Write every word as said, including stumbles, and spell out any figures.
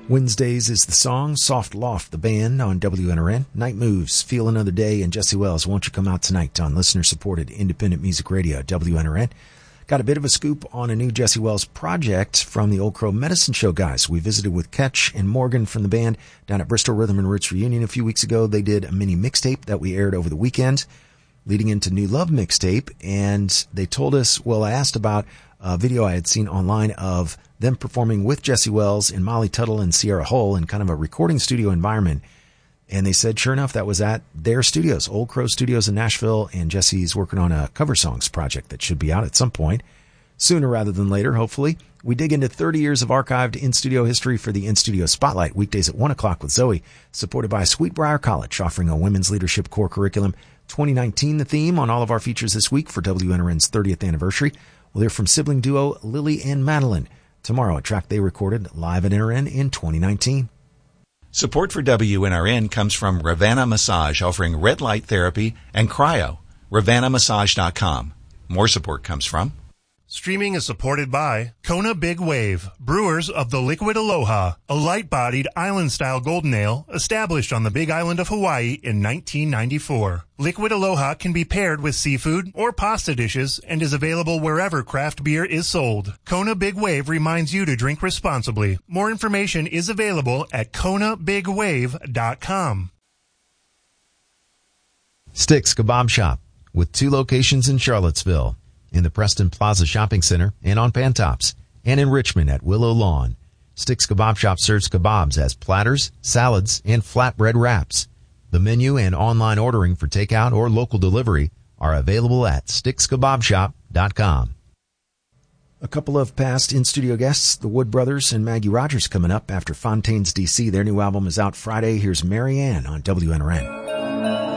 Wednesdays is the song, Soft Loft, the band on W N R N. Night Moves, Feel Another Day, and Jesse Wells, Won't You Come Out Tonight on listener-supported independent music radio, W N R N. Got a bit of a scoop on a new Jesse Wells project from the Old Crow Medicine Show guys. We visited with Ketch and Morgan from the band down at Bristol Rhythm and Roots Reunion a few weeks ago. They did a mini mixtape that we aired over the weekend leading into New Love mixtape, and they told us, well, I asked about a video I had seen online of them performing with Jesse Wells and Molly Tuttle and Sierra Hull in kind of a recording studio environment. And they said, sure enough, that was at their studios, Old Crow Studios in Nashville, and Jesse's working on a cover songs project that should be out at some point, sooner rather than later, hopefully. We dig into thirty years of archived in-studio history for the In-Studio Spotlight, weekdays at one o'clock with Zoe, supported by Sweetbriar College, offering a women's leadership core curriculum. twenty nineteen, the theme on all of our features this week for W N R N's thirtieth anniversary. We'll hear from sibling duo Lily and Madeline tomorrow, a track they recorded live at N R N in twenty nineteen. Support for W N R N comes from Ravana Massage, offering red light therapy and cryo. Ravana Massage dot com. More support comes from... Streaming is supported by Kona Big Wave, brewers of the Liquid Aloha, a light-bodied island-style golden ale established on the Big Island of Hawaii in nineteen ninety-four. Liquid Aloha can be paired with seafood or pasta dishes and is available wherever craft beer is sold. Kona Big Wave reminds you to drink responsibly. More information is available at Kona Big Wave dot com. Sticks Kebab Shop, with two locations in Charlottesville, in the Preston Plaza Shopping Center and on Pantops, and in Richmond at Willow Lawn. Sticks Kebab Shop serves kebabs as platters, salads, and flatbread wraps. The menu and online ordering for takeout or local delivery are available at sticks kebab shop dot com. A couple of past in-studio guests, the Wood Brothers and Maggie Rogers, coming up after Fontaine's D C. Their new album is out Friday. Here's Mary Ann on W N R N.